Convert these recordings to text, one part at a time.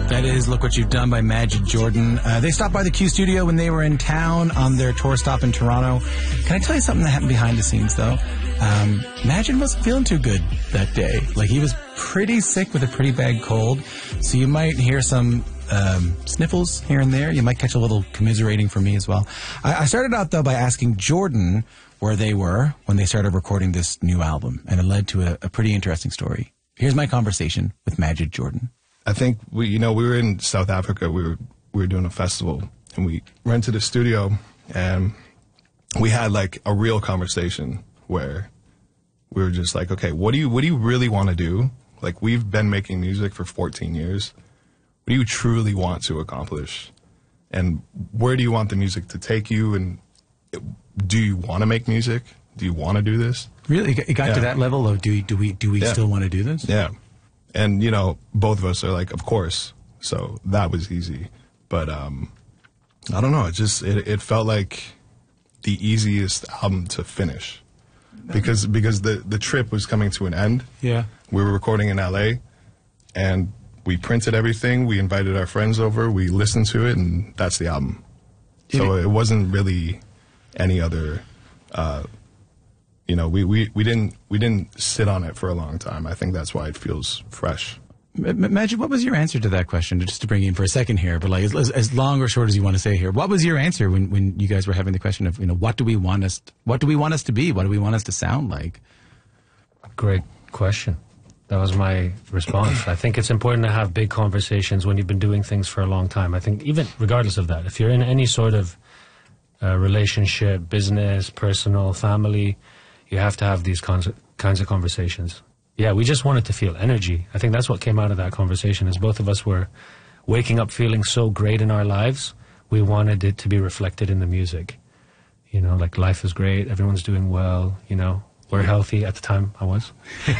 That is Look What You've Done by Majid Jordan. They stopped by the Q Studio when they were in town on their tour stop in Toronto. Can I tell you something that happened behind the scenes, though? Majid wasn't feeling too good that day. Like, he was pretty sick with a pretty bad cold, so you might hear some sniffles here and there. You might catch a little commiserating from me as well. I started out, though, by asking Jordan where they were when they started recording this new album, and it led to a pretty interesting story. Here's my conversation with Majid Jordan. I think we were in South Africa. We were doing a festival, and we rented a studio, and we had like a real conversation where we were just like, okay, what do you really want to do? Like, we've been making music for 14 years. What do you truly want to accomplish? And where do you want the music to take you? And do you want to make music? Do you want to do this? Really? It got to that level of do we still want to do this? Yeah. And, both of us are like, of course. So that was easy. But I don't know. It felt like the easiest album to finish. Because the trip was coming to an end. Yeah. We were recording in LA, and we printed everything. We invited our friends over. We listened to it, and that's the album. So it wasn't really any other. We didn't sit on it for a long time. I think that's why it feels fresh. Majid, what was your answer to that question? Just to bring you in for a second here, but like as long or short as you want to say here, what was your answer when you guys were having the question of what do we want us to be? What do we want us to sound like? Great question. That was my response. I think it's important to have big conversations when you've been doing things for a long time. I think even regardless of that, if you're in any sort of relationship, business, personal, family, you have to have these kinds of conversations. Yeah, we just wanted to feel energy. I think that's what came out of that conversation, is both of us were waking up feeling so great in our lives. We wanted it to be reflected in the music. Like, life is great, everyone's doing well, we're healthy. At the time, I was.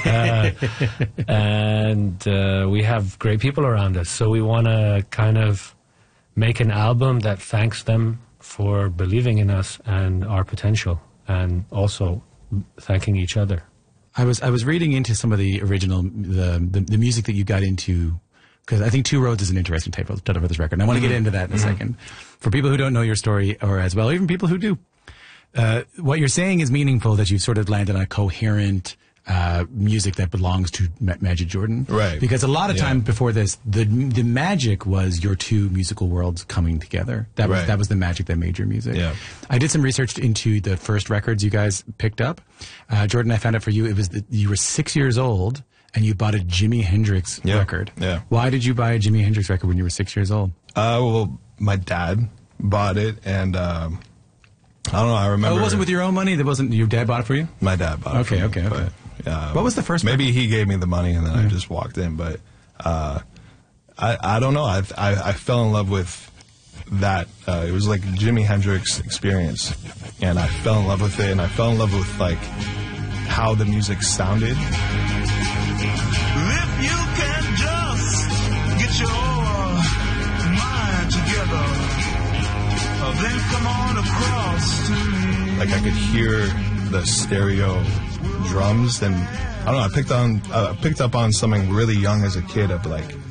And we have great people around us. So we want to kind of make an album that thanks them for believing in us and our potential, and also thanking each other. I was reading into some of the original the music that you got into, because I think Two Roads is an interesting title for this record, and I want to get into that in a second. For people who don't know your story, or as well, even people who do, what you're saying is meaningful, that you've sort of landed on a coherent music that belongs to Majid Jordan. Right. Because a lot of time before this, the magic was your two musical worlds coming together. That was the magic that made your music. Yeah. I did some research into the first records you guys picked up. Jordan, I found out for you, it was you were 6 years old and you bought a Jimi Hendrix record. Yeah. Why did you buy a Jimi Hendrix record when you were 6 years old? Well, my dad bought it, and I don't know, I remember... Oh, it wasn't with your own money? Your dad bought it for you? My dad bought it for me. Okay. But, what was the first maybe record? he gave me the money and then I just walked in, but I don't know. I fell in love with that. It was like a Jimi Hendrix experience, and I fell in love with it, and I fell in love with like how the music sounded. If you can just get your mind together, then come on across to me. Like, I could hear the stereo drums, and I don't know, I picked up on something really young as a kid of like